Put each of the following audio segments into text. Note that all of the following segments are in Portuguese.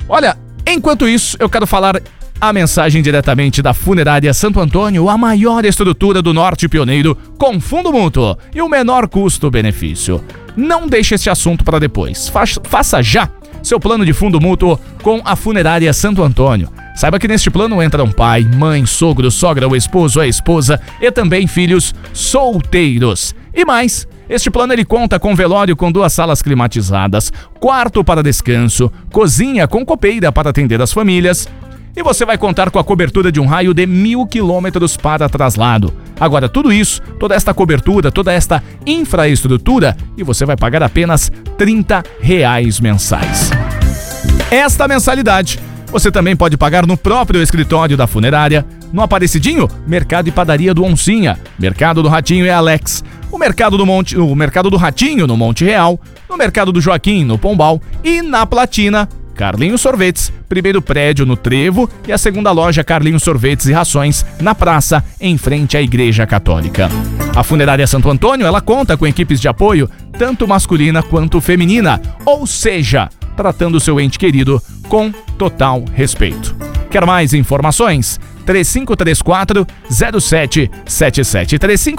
Olha, enquanto isso, eu quero falar a mensagem diretamente da Funerária Santo Antônio, a maior estrutura do Norte Pioneiro, com fundo mútuo e o menor custo-benefício. Não deixe este assunto para depois. Faça já seu plano de fundo mútuo com a Funerária Santo Antônio. Saiba que neste plano entram pai, mãe, sogro, sogra, o esposo, a esposa e também filhos solteiros. E mais, este plano ele conta com velório com 2 salas climatizadas, quarto para descanso, cozinha com copeira para atender as famílias. E você vai contar com a cobertura de um raio de 1.000 quilômetros para traslado. Agora, tudo isso, toda esta cobertura, toda esta infraestrutura, e você vai pagar apenas R$30 mensais. Esta mensalidade você também pode pagar no próprio escritório da funerária, no Aparecidinho, Mercado e Padaria do Oncinha, Mercado do Ratinho e Alex, o Mercado do Ratinho no Monte Real, no Mercado do Joaquim no Pombal e na Platina, Carlinhos Sorvetes, primeiro prédio no Trevo e a segunda loja Carlinhos Sorvetes e Rações na praça, em frente à Igreja Católica. A Funerária Santo Antônio, ela conta com equipes de apoio, tanto masculina quanto feminina, ou seja, tratando o seu ente querido com total respeito. Quer mais informações? 3534-0777.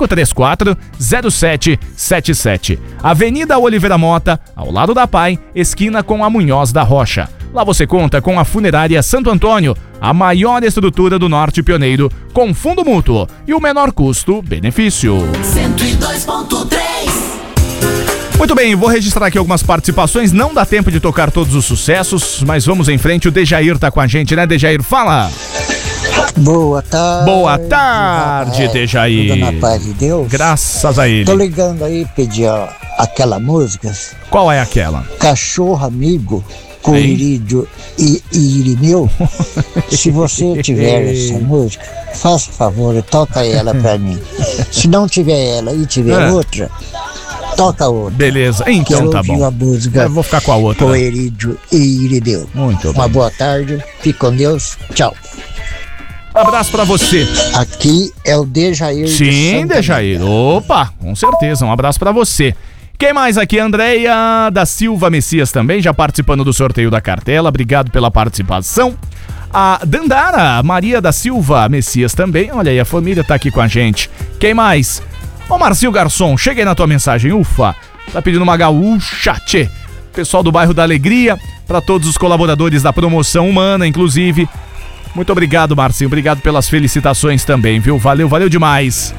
3534-0777. Avenida Oliveira Mota, ao lado da PAI, esquina com a Munhoz da Rocha. Lá você conta com a Funerária Santo Antônio, a maior estrutura do Norte Pioneiro, com fundo mútuo e o menor custo-benefício. 102.3. Muito bem, vou registrar aqui algumas participações, não dá tempo de tocar todos os sucessos, mas vamos em frente, o Dejair tá com a gente, né, Dejair? Fala! Boa tarde. Boa tarde, Dejair. Tudo na paz de Deus. Graças a ele. Tô ligando aí, pedir aquela música. Qual é aquela? Cachorro Amigo, com Irídio e Irineu. Se você tiver essa música, faça favor, toca ela pra mim. Se não tiver ela e tiver outra, toca outra. Beleza, então tá bom. A música, eu vou ficar com a outra. Com Irídio e Irineu. Muito bem. Uma boa tarde, fique com Deus, tchau. Abraço pra você. Aqui é o Dejair. Sim, Dejair. Opa, com certeza. Um abraço pra você. Quem mais aqui? Andréia da Silva Messias também, já participando do sorteio da cartela. Obrigado pela participação. A Dandara Maria da Silva Messias também. Olha aí, a família tá aqui com a gente. Quem mais? Ô Marcinho Garçom, cheguei na tua mensagem. Ufa, tá pedindo uma gaúcha, tchê. Pessoal do bairro da Alegria, pra todos os colaboradores da promoção humana, inclusive. Muito obrigado, Marcinho. Obrigado pelas felicitações também, viu? Valeu, valeu demais.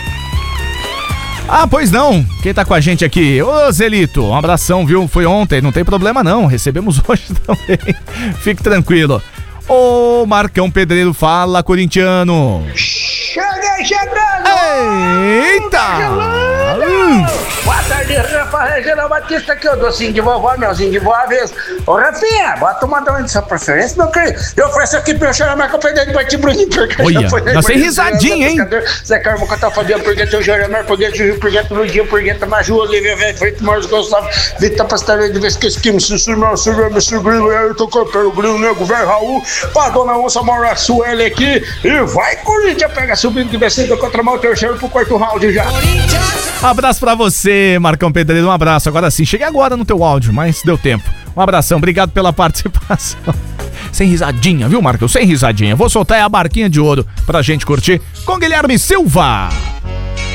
Ah, pois não. Quem tá com a gente aqui? Ô, Zelito, um abração, viu? Foi ontem, não tem problema não. Recebemos hoje também. Fique tranquilo. Ô, Marcão Pedreiro, fala, corintiano. Cheguei chegando! Eita! Boa tarde, Rafa Regional Batista, aqui, o docinho de vovó, melzinho de boa vez. Ô, Rafinha, bota uma dona de sua preferência, meu querido. Eu ofereço aqui pra eu chorar mais com o pedreiro de Martim Bruninho, porque olha, nós tem risadinha, hein? Zé Carmo, Cantal Fabiano, Purgueta, o Joramar, Purgueta, Júlio, Purgueta, Ludinho, Purgueta, Maju, Olivia, Velho, Freito, Morros, Gustavo, Vitor Pastarelli, de vez que esquimo, Sussurro, Surma, Surgrilo, eu tô cortando o Grilo, Nego, Velho, Raul, pra Dona Onça, Maura, Sueli aqui, e vai, Corinthians, pega subindo que descendo contra o terceiro pro quarto round já. Abraço pra você, Marcão Pedreiro, um abraço. Agora sim, cheguei agora no teu áudio, mas deu tempo. Um abração, obrigado pela participação. Sem risadinha, viu, Marcão? Sem risadinha. Vou soltar a barquinha de ouro pra gente curtir com Guilherme Silva.